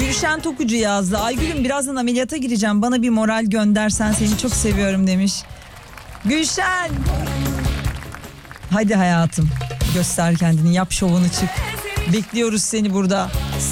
Gülşen Tokucu yazdı. Aygül'üm birazdan ameliyata gireceğim. Bana bir moral göndersen, seni çok seviyorum demiş. Gülşen. Hadi hayatım. Göster kendini, yap şovunu, çık. Bekliyoruz seni burada.